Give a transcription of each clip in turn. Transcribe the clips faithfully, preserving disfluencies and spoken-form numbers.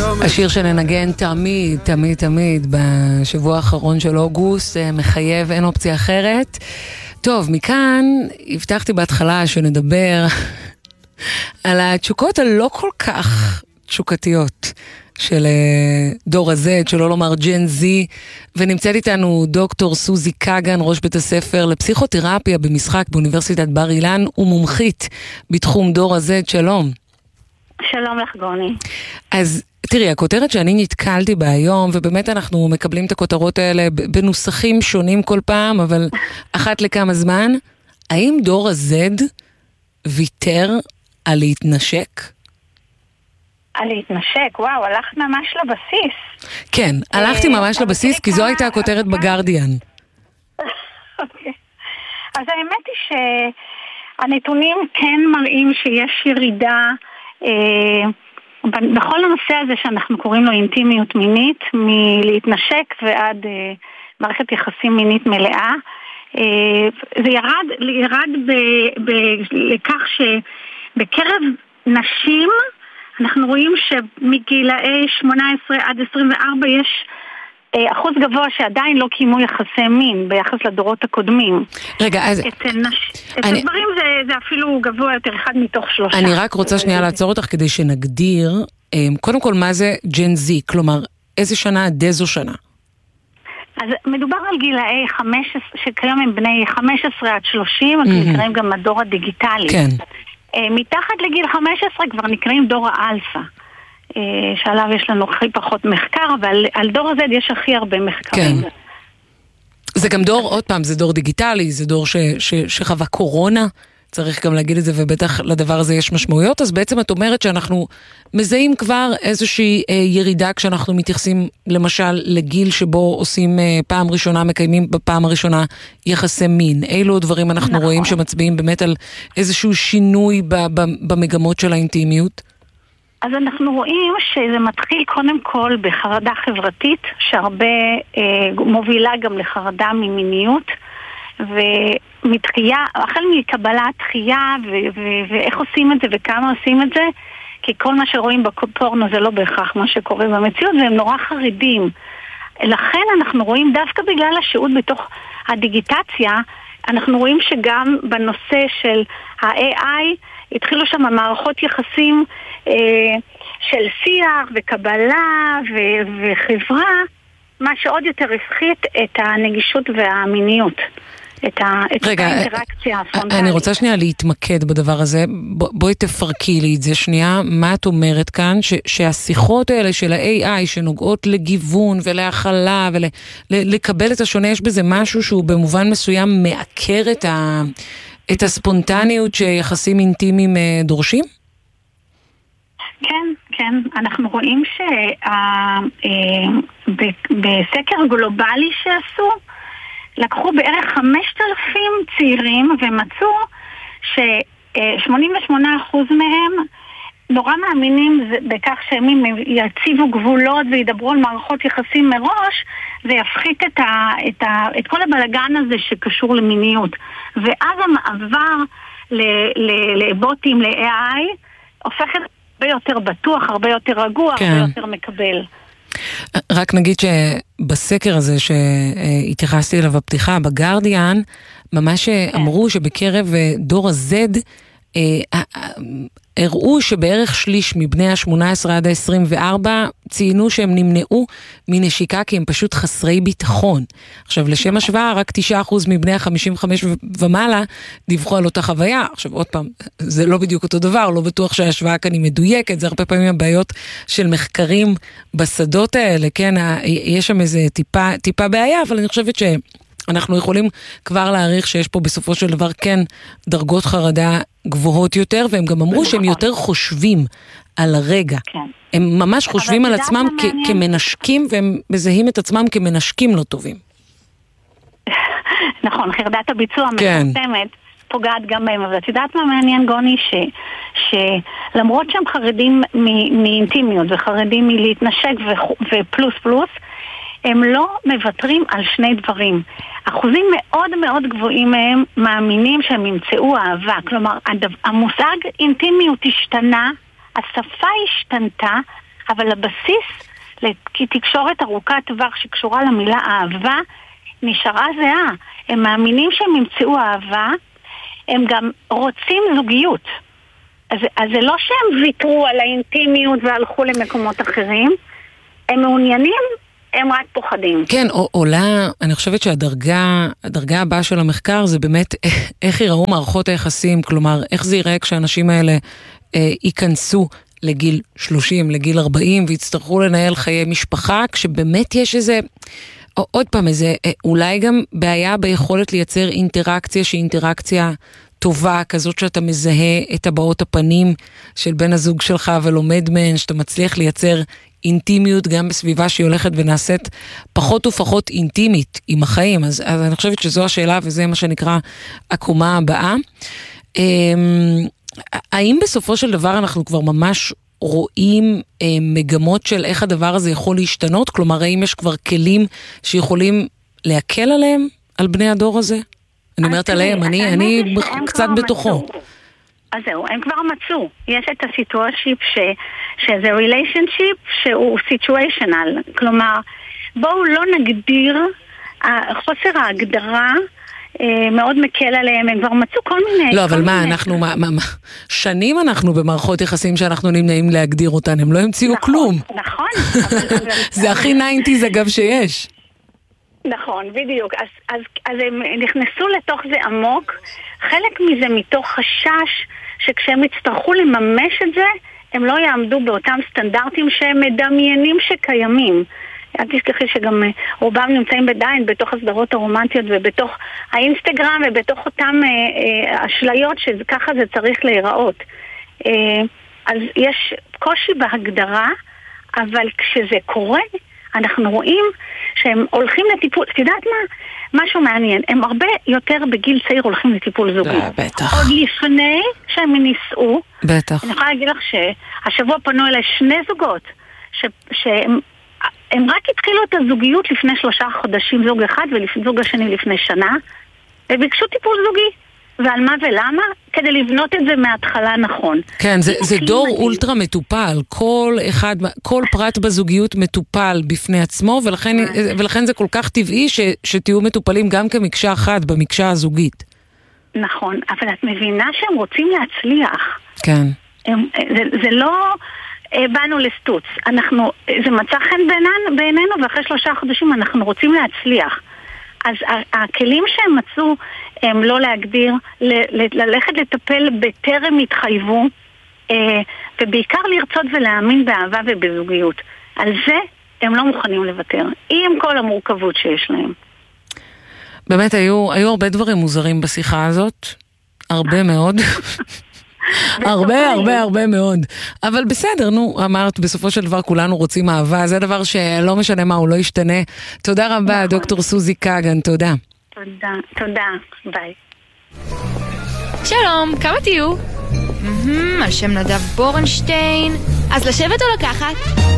השיר שננגן תמיד, תמיד, תמיד בשבוע האחרון של אוגוסט, מחייב, אין אופציה אחרת. טוב, מכאן הבטחתי בהתחלה שנדבר על התשוקות הלא כל כך תשוקתיות של דור הזד, שלא לומר ג'ן זי, ונמצאת איתנו דוקטור סוזי קגן, ראש בית הספר לפסיכותרפיה במשחק באוניברסיטת בר אילן, ומומחית בתחום דור הזד. שלום. שלום לך גוני. אז תראי, הכותרת שאני נתקלתי בה היום, ובאמת אנחנו מקבלים את הכותרות האלה בנוסחים שונים כל פעם, אבל אחת לכמה זמן, האם דור הזד ויתר על להתנשק? על להתנשק, וואו, הלכת ממש לבסיס. כן, הלכתי ממש לבסיס, כי זו הייתה הכותרת בגרדיאן. אוקיי. אז האמת היא שהנתונים כן מראים שיש ירידה בכל הנושא הזה שאנחנו קוראים לו אינטימיות מינית, מלהתנשק ועד מערכת יחסים מינית מלאה. זה ירד, ירד לכך שבקרב נשים אנחנו רואים שמגילאי שמונה עשרה עד עשרים וארבע יש אחוז גבוה שעדיין לא קיימו יחסי מין ביחס לדורות הקודמים. רגע, אז... את, נש... את אני... הדברים זה, זה אפילו גבוה יותר, אחד מתוך שלושה. אני רק רוצה שנייה לעצור אותך כדי שנגדיר, קודם כל מה זה ג'ן זי, כלומר איזה שנה עד איזו שנה? אז מדובר על גילאי חמש עשרה, שכיום הם בני חמש עשרה עד שלושים, mm-hmm. נקראים גם הדור הדיגיטלי. כן. מתחת לגיל חמש עשרה כבר נקראים דור האלפא, שעליו יש לנו הכי פחות מחקר, אבל על דור הזה יש הכי הרבה מחקרים. כן. זה גם דור, עוד פעם, זה דור דיגיטלי, זה דור ש, ש, שחווה קורונה, צריך גם להגיד את זה, ובטח לדבר הזה יש משמעויות, אז בעצם את אומרת שאנחנו מזהים כבר איזושהי אה, ירידה, כשאנחנו מתייחסים למשל לגיל שבו עושים אה, פעם ראשונה, מקיימים בפעם הראשונה יחסי מין. אילו הדברים אנחנו נכון. רואים שמצביעים באמת על איזשהו שינוי ב, ב, במגמות של האינטימיות? אז אנחנו רואים שזה מתחיל קודם כל בחרדה חברתית, שהרבה אה, מובילה גם לחרדה ממיניות, ומתחייה, החל מקבלת תחייה, ו- ו- ואיך עושים את זה וכמה עושים את זה, כי כל מה שרואים בפורנו זה לא בהכרח מה שקורה במציאות, והם נורא חרדים. לכן אנחנו רואים דווקא בגלל השהות בתוך הדיגיטציה, אנחנו רואים שגם בנושא של ה-איי איי, התחילו שם מערכות יחסים אה, של שיח וקבלה ו- וחברה, מה שעוד יותר הפחית את הנגישות והמיניות, את, ה- את רגע, האינטראקציה הפרונטלית. אני רוצה שנייה להתמקד בדבר הזה, ב- בואי תפרקי לי את זה שנייה, מה את אומרת כאן, ש- שהשיחות האלה של ה-איי איי שנוגעות לגיוון ולהכלה ולקבל ול- את השונה, יש בזה משהו שהוא במובן מסוים מעקר את ה... את הספונטניות שיחסים אינטימיים דורשים? כן, כן. אנחנו רואים שבסקר גלובלי שעשו, לקחו בערך חמשת אלפים צעירים ומצאו ש-שמונים ושמונה אחוז מהם נורא מאמינים בכך שהם יציבו גבולות וידברו על מערכות יחסים מראש, זה יפחית את, ה, את, ה, את כל הבלגן הזה שקשור למיניות. ואז המעבר לבוטים, ל-איי איי, הופך את הרבה יותר בטוח, הרבה יותר רגוע, כן. הרבה יותר מקבל. רק נגיד שבסקר הזה שהתייחסתי אליו בפתיחה, בגרדיאן, ממש אמרו שבקרב דור הזד, הראו שבערך שליש מבני ה-שמונה עשרה עד ה-עשרים וארבע ציינו שהם נמנעו מנשיקה כי הם פשוט חסרי ביטחון. עכשיו, לשם השוואה, רק תשעה אחוז מבני ה-חמישים וחמש ומעלה דיווחו על אותה חוויה. עכשיו, עוד פעם, זה לא בדיוק אותו דבר, לא בטוח שההשוואה כאן היא מדויקת, זה הרבה פעמים הבעיות של מחקרים בשדות האלה, כן? יש שם איזה טיפה, טיפה בעיה, אבל אני חושבת ש... אנחנו יכולים כבר להעריך שיש פה בסופו של דבר כן דרגות חרדה גבוהות יותר, והם גם אמרו שהם יותר חושבים על הרגע. כן. הם ממש חושבים על עצמם כ- כמנשקים, והם מזהים את עצמם כמנשקים לא טובים. נכון, חרדת הביצוע כן. מפורסמת, פוגעת גם בהם, אבל את יודעת מה מעניין גוני, ש, שלמרות שהם חרדים מ- מאינטימיות, וחרדים מלהתנשק ו- ופלוס פלוס, הם לא מוותרים על שני דברים. אחוזים מאוד מאוד גבוהים מהם מאמינים שהם ימצאו אהבה. כלומר, המושג אינטימיות השתנה, השפה השתנתה, אבל הבסיס לתקשורת ארוכת טווח שקשורה למילה אהבה נשארה זהה. הם מאמינים שהם ימצאו אהבה, הם גם רוצים זוגיות. אז, אז זה לא שהם ויתרו על האינטימיות והלכו למקומות אחרים, הם מעוניינים, הם רק פוחדים. כן, עולה, אני חושבת שהדרגה, הדרגה הבאה של המחקר זה באמת איך ייראו מערכות היחסים, כלומר, איך זה ייראה כשאנשים האלה אה, ייכנסו לגיל שלושים, לגיל ארבעים, ויצטרכו לנהל חיי משפחה, כשבאמת יש איזה, או, עוד פעם, איזה, אולי גם בעיה ביכולת לייצר אינטראקציה, שהיא אינטראקציה טובה, כזאת שאתה מזהה את הבעות הפנים של בן הזוג שלך ולומד מהן, שאתה מצליח לייצר אינטימיות גם בסביבה שהיא הולכת ונעשית פחות ופחות אינטימית עם החיים. אז, אז אני חושבת שזו השאלה, וזה מה שנקרא הקומה הבאה. האם בסופו של דבר אנחנו כבר ממש רואים אה, מגמות של איך הדבר הזה יכול להשתנות? כלומר, האם יש כבר כלים שיכולים להקל עליהם, על בני הדור הזה? אני אומרת עליהם, אני, אני קצת בתוכו. אז זהו, הם כבר מצאו. יש את הסיטואשיפ ש, שזה ריליישנשיפ שהוא סיטואשנל. כלומר, בואו לא נגדיר, חוסר ההגדרה מאוד מקל עליהם, הם כבר מצאו כל מיני... לא, אבל מה, אנחנו, מה, מה, שנים אנחנו במערכות יחסים שאנחנו נמנעים להגדיר אותן, הם לא המציאו כלום. נכון. זה הכי ניינטיז אגב שיש. נכון, בדיוק. אז, אז, אז הם נכנסו לתוך זה עמוק, חלק מזה מתוך חשש שכשהם יצטרכו לממש את זה, הם לא יעמדו באותם סטנדרטים שהם מדמיינים שקיימים. אל תשכחי שגם רובם נמצאים בדיין בתוך הסדרות הרומנטיות ובתוך האינסטגרם ובתוך אותם אה, אה, אשליות שככה זה צריך להיראות. אה, אז יש קושי בהגדרה, אבל כשזה קורה, אנחנו רואים שהם הולכים לטיפול, את יודעת מה? משהו מעניין, הם הרבה יותר בגיל צעיר הולכים לטיפול זוגי. בטח. עוד לפני שהם נישאו. בטח. אני יכולה להגיד לך שהשבוע פנו אליי שני זוגות, ש, שהם הם רק התחילו את הזוגיות לפני שלושה חודשים, זוג אחד וזוג השני לפני שנה, וביקשו טיפול זוגי. ועל מה ולמה? כדי לבנות את זה מההתחלה נכון. כן, זה, זה דור מדהים. אולטרה מטופל. כל אחד, כל פרט בזוגיות מטופל בפני עצמו, ולכן, ולכן זה כל כך טבעי ש, שתהיו מטופלים גם כמקשה אחת במקשה הזוגית. נכון, אבל את מבינה שהם רוצים להצליח. כן. הם, זה, זה לא... באנו לסטוץ. אנחנו, זה מצא חן בעינינו, בעינינו, ואחרי שלושה חודשים אנחנו רוצים להצליח. אז הכלים שהם מצאו הם לא להגדיר, ללכת לטפל בטרם התחייבו, ובעיקר לרצות ולהאמין באהבה ובזוגיות. על זה הם לא מוכנים לוותר, עם כל המורכבות שיש להם. באמת, היו, היו הרבה דברים מוזרים בשיחה הזאת, הרבה מאוד. הרבה הרבה הרבה מאוד, אבל בסדר, נו, אמרת בסופו של דבר כולנו רוצים אהבה, זה דבר שלא משנה מה, הוא לא ישתנה. תודה רבה, דוקטור סוזי קאגן, תודה. תודה, תודה, ביי. שלום, כמה תהיו? על שם נדב בורנשטיין. אז לשבת או לקחת?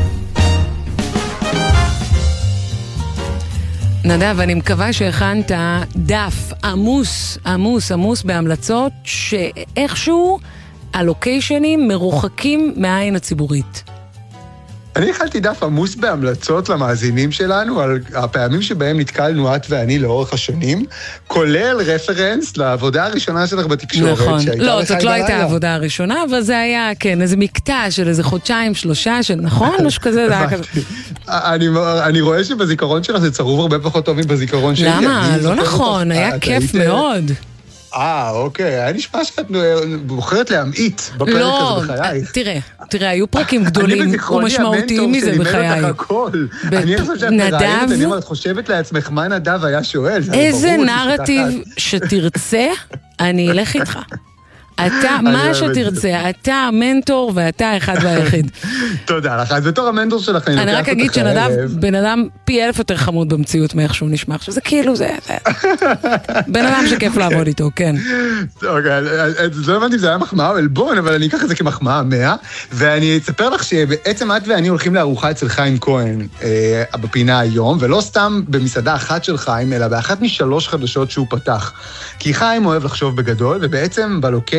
נדב, אני מקווה שהכנת דף עמוס, עמוס, עמוס בהמלצות שאיכשהו הלוקיישנים מרוחקים מהעין הציבורית. אני הכנתי דף עמוס בהמלצות למאזינים שלנו על הפעמים שבהם נתקלנו את ואני לאורך השנים, כולל רפרנס לעבודה הראשונה שלך בתקשורת. נכון, לא, זאת לא הייתה העבודה הראשונה, אבל זה היה, כן, איזה מקטע של איזה חודשיים, שלושה, של נכון, משהו כזה, זה היה כזה. אני רואה שבזיכרון שלך זה צרוב הרבה פחות טובים בזיכרון שלי. למה? לא נכון, היה כיף מאוד. אה, אוקיי, היה נשמע שאת בוחרת להמעיט בפרק לא, הזה בחייך. תראה, תראה, היו פרקים גדולים ומשמעותיים מזה בחיי. אני בזיכרוני המנטור שלימד אותך הכל. אני חושב שאת מראיינת, אני אומרת, חושבת לעצמך מה נדב היה שואל. איזה נרטיב שתרצה, אני אלך איתך. אתה, מה שתרצה, אתה המנטור ואתה אחד והיחיד. תודה לך, אז בתור המנטור שלך אני לוקח אותך. אני רק אגיד שנדב בן אדם פי אלף יותר חמוד במציאות מאיך שהוא נשמע, שזה כאילו זה, בן אדם שכיף לעבוד איתו, כן. אוקיי, לא הבנתי אם זה היה מחמאה או אלבון, אבל אני אקח את זה כמחמאה מאה, ואני אספר לך שבעצם את ואני הולכים לארוחה אצל חיים כהן בפינה היום, ולא סתם במסעדה אחת של חיים, אלא באחת משלוש חדשות שהוא פתח. כי חיים אוהב לחשוב בגדול, ובעצם בלוקיישן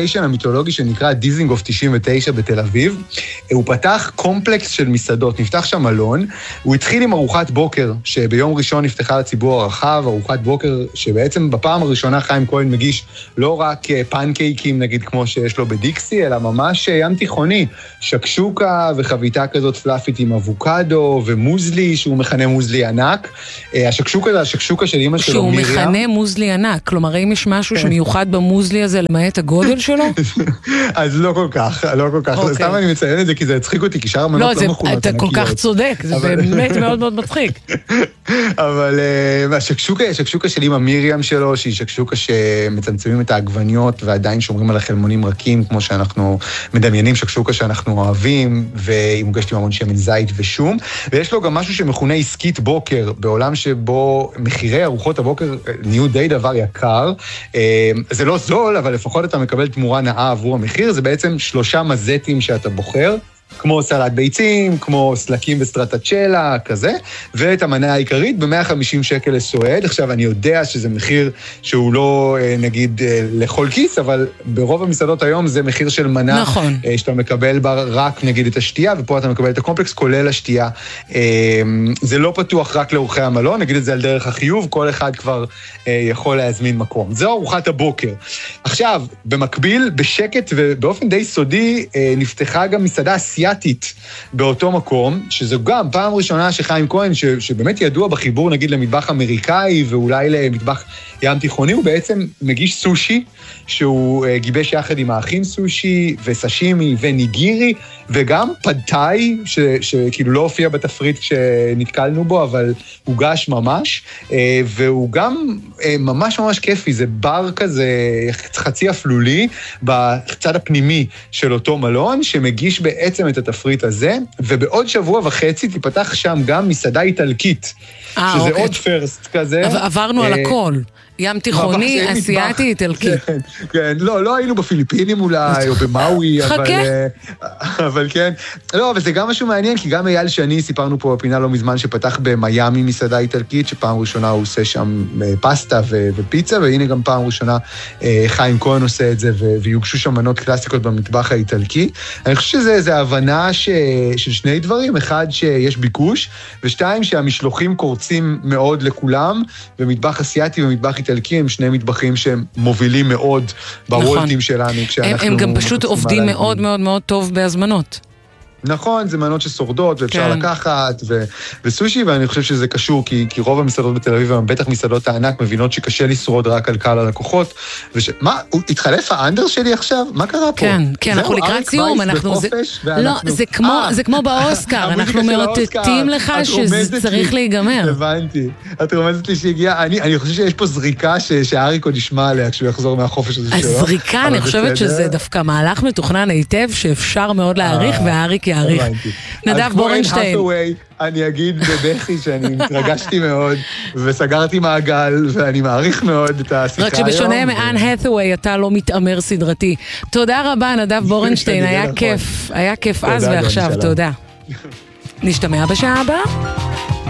לוקיישן המיתולוגי שנקרא דיזינגוף תשעים ותשע בתל אביב. הוא פתח קומפלקס של מסעדות, נפתח שם מלון, הוא התחיל עם ארוחת בוקר, שביום ראשון נפתחה לציבור הרחב, ארוחת בוקר שבעצם בפעם הראשונה חיים כהן מגיש לא רק פנקייקים, נגיד כמו שיש לו בדיקסי, אלא ממש ים תיכוני, שקשוקה וחביתה כזאת פלאפית עם אבוקדו ומוזלי, שהוא מכנה מוזלי ענק. השקשוקה זה השקשוקה של אמא שלו מיריה. שהוא מכנה מוזלי ענק, כלומר, אם יש משהו שמיוחד במוזלי הזה למעט הגודל שלו? אז לא כל כך, לא כל כך. סתם אני מציין את זה, כי זה הצחיק אותי, כי שאר המנות לא מכונות ענקיות. אתה כל כך צודק, זה באמת מאוד מאוד מצחיק. אבל השקשוקה, השקשוקה של אמא מיריam שלו, שהיא שקשוקה שמצמצמים את העגבניות ועדיין שומרים על החלמונים רכים, כמו שאנחנו מדמיינים, שקשוקה שאנחנו אוהבים, והיא מוגשת עם המון שמן זית ושום. ויש לו גם משהו שמכונה עסקית בוקר, בעולם שבו מחירי ארוחות הבוקר נהיו די דבר יקר. זה לא זול, אבל לפחות אתה מקבל תמורה נאה עבור המחיר, זה בעצם שלושה מזטים שאתה בוחר, כמו סלט ביצים, כמו סלקים וסטרטצ'לה, כזה, ואת המנה העיקרית ב-מאה וחמישים שקל לסועד. עכשיו, אני יודע שזה מחיר שהוא לא, נגיד, לכל כיס, אבל ברוב המסעדות היום זה מחיר של מנה, נכון. שאתה מקבל בה רק, נגיד, את השתייה, ופה אתה מקבל את הקומפלקס, כולל השתייה. זה לא פתוח רק לאורחי המלון, נגיד את זה על דרך החיוב, כל אחד כבר יכול להזמין מקום. זו ארוחת הבוקר. עכשיו, במקביל, בשקט ובאופן די סודי, נפתחה גם מסעדה אסיאתית באותו מקום, שזו גם פעם ראשונה שחיים כהן, ש, שבאמת ידוע בחיבור נגיד למטבח אמריקאי ואולי למטבח ים תיכוני, הוא בעצם מגיש סושי, שהוא גיבש יחד עם האחים סושי וסשימי וניגירי, וגם פדטאי, ש, שכאילו לא הופיע בתפריט כשנתקלנו בו, אבל הוגש ממש, והוא גם ממש ממש כיפי, זה בר כזה חצי אפלולי, בצד הפנימי של אותו מלון, שמגיש בעצם את התפריט הזה, ובעוד שבוע וחצי תיפתח שם גם מסעדה איטלקית, שזה אוקיי. עוד פרסט כזה. עברנו על הכל. ים תיכוני, אסיאטי, איטלקי. כן, כן, לא, לא היינו בפיליפינים אולי, או במאוי, אבל, אבל כן. לא, אבל זה גם משהו מעניין, כי גם אייל שני, סיפרנו פה בפינה לא מזמן, שפתח במיימי מסעדה איטלקית, שפעם ראשונה הוא עושה שם פסטה ופיצה, והנה גם פעם ראשונה חיים כהן עושה את זה, ויוגשו שם מנות קלאסיקות במטבח האיטלקי. אני חושב שזה הבנה ש, של שני דברים, אחד שיש ביקוש, ושתיים שהמשלוחים קורצים מאוד לכולם, ומטבח אסיאטי ומטבח איטלקי הם שני מטבחים שהם מובילים מאוד בוולטים שלנו. הם גם פשוט עובדים מאוד מאוד מאוד טוב בהזמנות. נכון, זה מנות ששורדות ואפשר כן. לקחת ו- וסושי, ואני חושב שזה קשור, כי, כי רוב המסעדות בתל אביב, בטח מסעדות הענק, מבינות שקשה לשרוד רק על קהל הלקוחות. וש... מה, התחלף האנדר שלי עכשיו? מה קרה פה? כן, כן, אנחנו לקראת סיום, אנחנו... זה... ואנחנו... לא, זה כמו, זה כמו באוסקר, אנחנו מאותתים לך שזה צריך להיגמר. הבנתי. את רומזת לי שהגיעה, אני, אני חושב שיש פה זריקה ש... שהאריק עוד ישמע עליה כשהוא יחזור מהחופש הזה שלו. הזריקה, אני חושבת שזה דווקא מהלך מתוכנן היטב, שאפשר מאוד להעריך, והאריק יעריך. נדב בורנשטיין. אני אגיד בבכי שאני התרגשתי מאוד, וסגרתי מעגל, ואני מעריך מאוד את השיחה היום. רק שבשונה מאן האת'ווי, אתה לא מתאמר סדרתי. תודה רבה, נדב בורנשטיין, היה כיף. היה כיף אז ועכשיו, תודה. נשתמע בשעה הבאה.